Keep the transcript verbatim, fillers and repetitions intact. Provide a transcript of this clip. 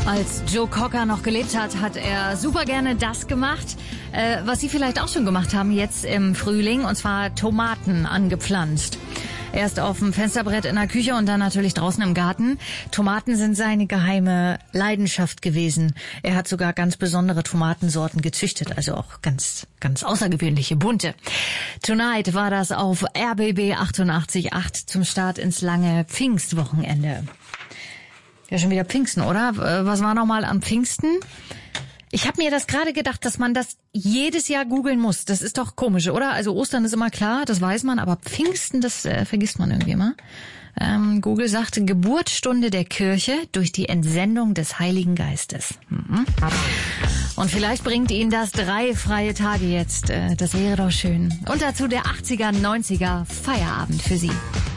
Als Joe Cocker noch gelebt hat, hat er super gerne das gemacht, äh, was Sie vielleicht auch schon gemacht haben jetzt im Frühling, und zwar Tomaten angepflanzt. Erst auf dem Fensterbrett in der Küche und dann natürlich draußen im Garten. Tomaten sind seine geheime Leidenschaft gewesen. Er hat sogar ganz besondere Tomatensorten gezüchtet, also auch ganz, ganz außergewöhnliche, bunte. Tonight war das auf R B B achtundachtzig Komma acht zum Start ins lange Pfingstwochenende. Ja, schon wieder Pfingsten, oder? Was war nochmal am Pfingsten? Ich habe mir das gerade gedacht, dass man das jedes Jahr googeln muss. Das ist doch komisch, oder? Also Ostern ist immer klar, das weiß man, aber Pfingsten, das äh, vergisst man irgendwie immer. Ähm, Google sagt, Geburtsstunde der Kirche durch die Entsendung des Heiligen Geistes. Mhm. Und vielleicht bringt Ihnen das drei freie Tage jetzt. Äh, das wäre doch schön. Und dazu der achtziger, neunziger Feierabend für Sie.